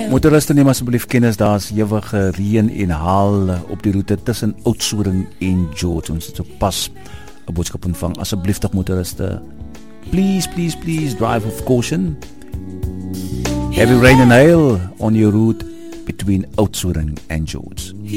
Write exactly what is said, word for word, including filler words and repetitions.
Motoriste neem asseblief kennis, daar's ewige reën en haal op die roete tussen Oudtshoorn en George. Ons het so pas 'n boodskap ontvang. Asseblief tog motoriste, please, please, please drive with caution. Heavy rain and hail on your route between Oudtshoorn and George.